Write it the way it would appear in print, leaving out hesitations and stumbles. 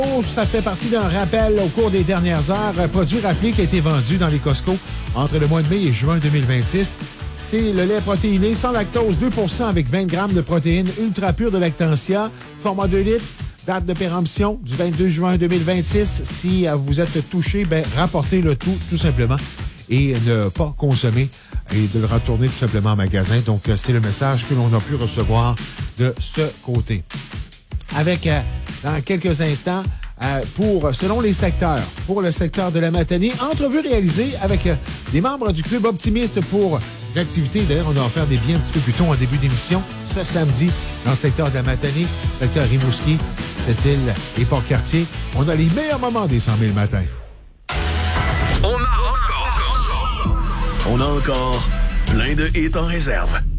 Ça fait partie d'un rappel au cours des dernières heures. Un produit rappelé qui a été vendu dans les Costco entre le mois de mai et juin 2026. C'est le lait protéiné sans lactose, 2 % avec 20 grammes de protéines ultra pure de Lactantia, format 2 litres, date de péremption du 22 juin 2026. Si vous êtes touché, rapportez le tout simplement et ne pas consommer et de le retourner tout simplement en magasin. Donc, c'est le message que l'on a pu recevoir de ce côté. Avec, dans quelques instants, selon les secteurs, pour le secteur de la Matanie, entrevue réalisée avec des membres du Club Optimiste pour l'activité. D'ailleurs, on a offert des billets un petit peu plus tôt en début d'émission, ce samedi, dans le secteur de la Matanie, secteur Rimouski, Sept-Îles et Port-Cartier. On a les meilleurs moments des 100 000 matins. On a encore plein de hits en réserve.